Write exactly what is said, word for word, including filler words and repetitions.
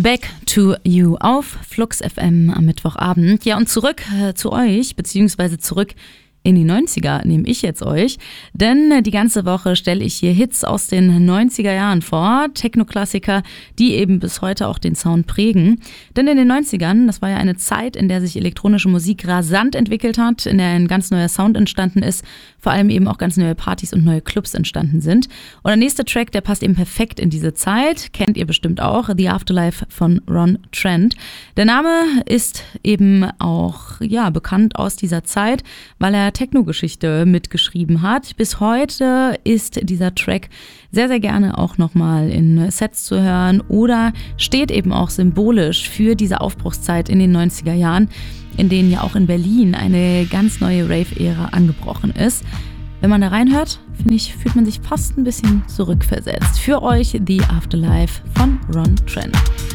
Back to You auf Flux F M am Mittwochabend. Ja, und zurück äh, zu euch, beziehungsweise zurück in die neunziger nehme ich jetzt euch, denn äh, die ganze Woche stelle ich hier Hits aus den neunziger Jahren vor, Techno-Klassiker, die eben bis heute auch den Sound prägen. Denn in den neunzigern, das war ja eine Zeit, in der sich elektronische Musik rasant entwickelt hat, in der ein ganz neuer Sound entstanden ist, vor allem eben auch ganz neue Partys und neue Clubs entstanden sind. Und der nächste Track, der passt eben perfekt in diese Zeit, kennt ihr bestimmt auch, The Afterlife von Ron Trent. Der Name ist eben auch ja bekannt aus dieser Zeit, weil er Techno-Geschichte mitgeschrieben hat. Bis heute ist dieser Track sehr, sehr gerne auch nochmal in Sets zu hören oder steht eben auch symbolisch für diese Aufbruchszeit in den neunziger Jahren, in denen ja auch in Berlin eine ganz neue Rave-Ära angebrochen ist. Wenn man da reinhört, finde ich, fühlt man sich fast ein bisschen zurückversetzt. Für euch The Afterlife von Ron Trent.